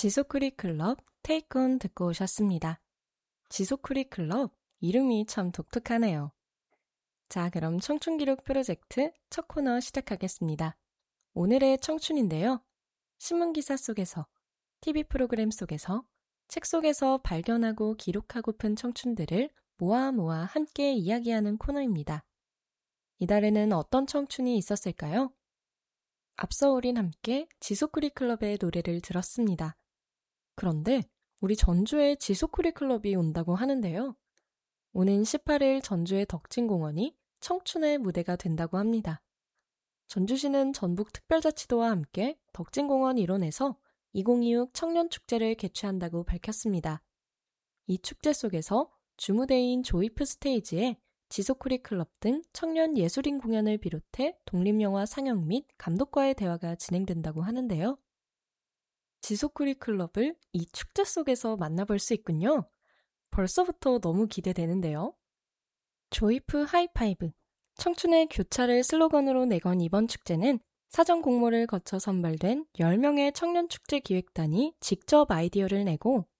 지소쿠리 클럽 테이크온 듣고 오셨습니다. 지소쿠리 클럽 이름이 참 독특하네요. 자, 그럼 청춘기록 프로젝트 첫 코너 시작하겠습니다. 오늘의 청춘인데요. 신문기사 속에서, TV 프로그램 속에서, 책 속에서 발견하고 기록하고픈 청춘들을 모아 함께 이야기하는 코너입니다. 이달에는 어떤 청춘이 있었을까요? 앞서 우린 함께 지소쿠리 클럽의 노래를 들었습니다. 그런데 우리 전주에 지소쿠리 클럽이 온다고 하는데요. 오는 18일 전주의 덕진공원이 청춘의 무대가 된다고 합니다. 전주시는 전북특별자치도와 함께 덕진공원 일원에서 2026 청년축제를 개최한다고 밝혔습니다. 이 축제 속에서 주무대인 조이프 스테이지에 지소쿠리 클럽 등 청년 예술인 공연을 비롯해 독립영화 상영 및 감독과의 대화가 진행된다고 하는데요. 지소쿠리 클럽을 이 축제 속에서 만나볼 수 있군요. 벌써부터 너무 기대되는데요. 조이프 하이파이브, 청춘의 교차를 슬로건으로 내건 이번 축제는 사전 공모를 거쳐 선발된 10명의 청년축제 기획단이 직접 아이디어를 내고